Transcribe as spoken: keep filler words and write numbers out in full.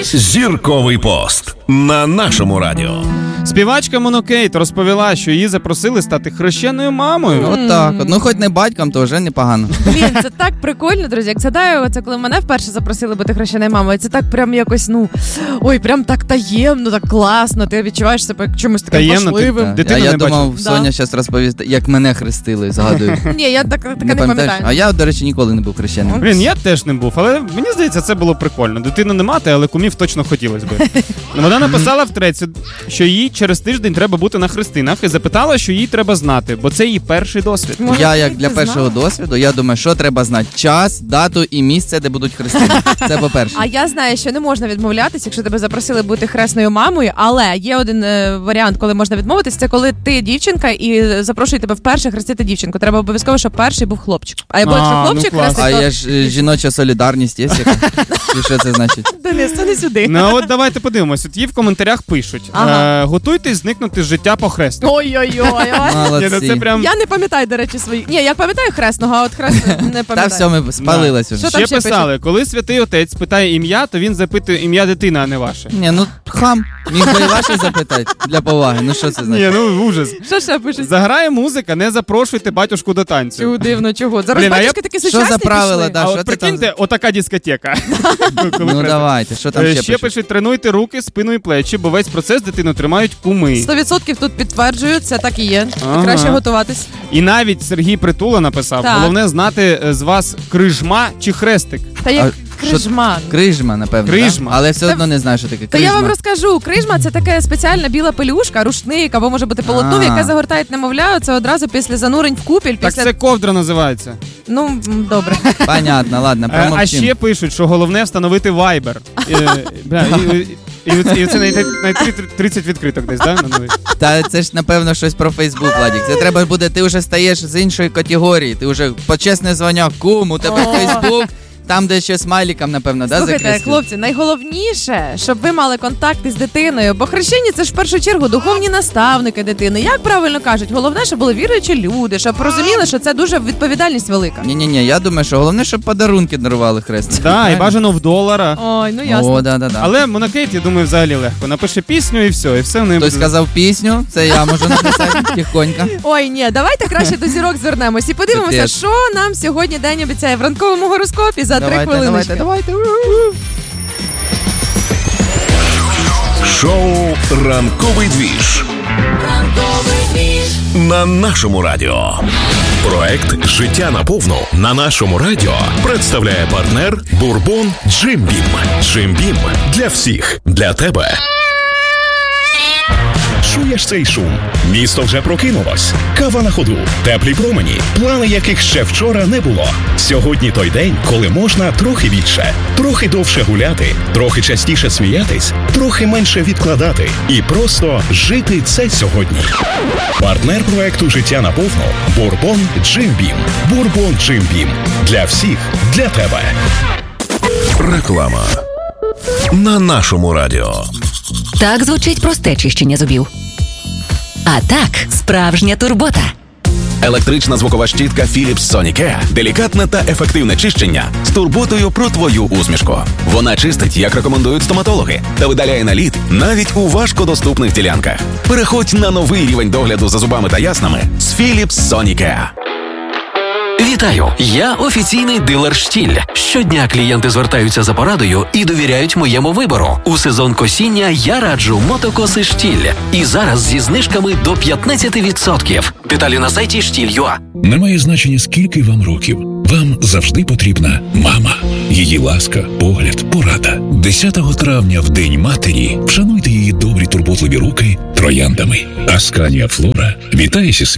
Зірковий пост на нашому радіо. Співачка Монокейт розповіла, що її запросили стати хрещеною мамою. От так. Ну, хоч не батьком, то вже непогано. Блін, це так прикольно, друзі. Як згадаю, це коли мене вперше запросили бути хрещеною мамою. Це так прям якось, ну, ой, прям так таємно, так класно. Ти відчуваєш себе як чимось таким Таємно, важливим. ти- А я не думав, бачив. Соня Да. зараз розповість, як мене хрестили, згадую. Ні, я так, таке не, пам'ятаєш? пам'ятаю. А я, до речі, ніколи не був хрещеним. Блін, я теж не був, але мені здається, це було прикольно. Дитину не мати, але кумів точно хотілося би. Вона написала в треці, що їй через тиждень треба бути на хрестинах, і запитала, що їй треба знати, бо це її перший досвід. Може, Я, ти як для знала? першого досвіду, я думаю, що треба знати. Час, дату і місце, де будуть хрестини. Це по-перше. А я знаю, що не можна відмовлятися, якщо тебе запросили бути хресною мамою, але є один е, варіант, коли можна відмовитися, це коли ти дівчинка і запрошують тебе вперше хрестити дівчинку. Треба обов'язково, щоб перший був хлопчик. А якщо А, ну хлопчик клас. хрестить, А то... є ж е, жіноча солідарність, є яка? І що це значить? Денис, це не сюди. Ну от давайте подивимось. От їй в коментарях пишуть: Ага. е, готуйтесь зникнути з життя по хресту. Ой-ой-ой. ой. Ні, ну Молодці. це прям... Я не пам'ятаю, до речі, свої. Ні, я пам'ятаю хресного, а от хресного не Та пам'ятаю. все, ми спалилась Що уже. там Ще ще писали, коли святий отець питає ім'я, то він запитує ім'я дитини, а не ваше. Ні, ну хам. Міг би і ваше запитати для поваги. Ну що це Ні, значить? ну ужас. Що ще пишуть? Заграє музика, не запрошуйте батюшку до танцю. Чого дивно, чого? Зараз Блін, а батюшки я- такі Що сучасні за правила, пішли. да? А що от ти там- прикиньте, отака дискотека. Коли Ну хрест. давайте, що там Е, ще Ще пишуть? пишуть, тренуйте руки, спину і плечі, бо весь процес дитину тримають куми. Сто відсотків тут підтверджую, це так і є. Ага. Краще готуватись. І навіть Сергій Притула написав, Так. головне знати е, з вас крижма чи хрестик. Та як А що- крижман. Крижма, напевно. Крижма. Да? Але все Та- одно не знаю, що таке То я вам крижма. розкажу. Крижма — це така спеціальна біла пелюшка, рушник, або може бути полотно, А. яке загортають немовля. Це одразу після занурень в купіль. Так Після... це ковдра називається. Ну, м, добре. Понятно, ладно, Е, А промовчим. ще пишуть, що головне встановити Viber. Е, бля, І і- і- і це на на тридцять відкриток десь, да? на новий? Та це ж, напевно, щось про Фейсбук, Владік. Це треба буде, ти вже стаєш з іншої категорії. Ти вже почесне звання, кум, у тебе О. Фейсбук, там, де ще смайліком, напевно, да, Слухайте, закреслюють? хлопці, найголовніше, щоб ви мали контакти з дитиною, бо хрещені — це ж в першу чергу духовні наставники дитини. Як правильно кажуть, головне, щоб були віруючі люди, щоб розуміли, що це дуже відповідальність велика. Ні-ні-ні, я думаю, що головне, щоб подарунки дарували хрест. Так, і бажано в доларах. Ой, ну ясно. О, да-да-да. Але Монокейт, я думаю, взагалі легко. Напише пісню і все, і все в неї Хтось буде. сказав пісню, це я можу написати тихонько. Ой, ні, давайте краще до зірок звернемось і подивимося, Капець. що нам сьогодні день обіцяє в ранковому гороскопі за три Давайте, хвилиночки. давайте, давайте. Шоу «Ранковий двіж» на нашому радіо. Проект «Життя наповну» на нашому радіо представляє партнер «Бурбон Джим Бім». Джим Бім для всіх, для тебе. Чуєш цей шум? Місто вже прокинулось. Кава на ходу, теплі промені, плани яких ще вчора не було. Сьогодні той день, коли можна трохи більше, трохи довше гуляти, трохи частіше сміятись, трохи менше відкладати і просто жити це сьогодні. Партнер проекту «Життя наповну» – Бурбон Джим Бім. Бурбон Джим Бім. Для всіх, для тебе. Реклама на нашому радіо. Так звучить просте чищення зубів. А так, справжня турбота. Електрична звукова щітка Philips Sonicare – делікатне та ефективне чищення з турботою про твою усмішку. Вона чистить, як рекомендують стоматологи, та видаляє наліт навіть у важкодоступних ділянках. Переходь на новий рівень догляду за зубами та яснами з Philips Sonicare. Вітаю! Я офіційний дилер «Штіль». Щодня клієнти звертаються за порадою і довіряють моєму вибору. У сезон косіння я раджу мотокоси «Штіль». І зараз зі знижками до п'ятнадцять відсотків. Деталі на сайті штіль крапка ю а. Немає значення, скільки вам років. Вам завжди потрібна мама. Її ласка, погляд, порада. десятого травня, в День матері, вшануйте її добрі турботливі руки трояндами. Асканія Флора вітає зі святом.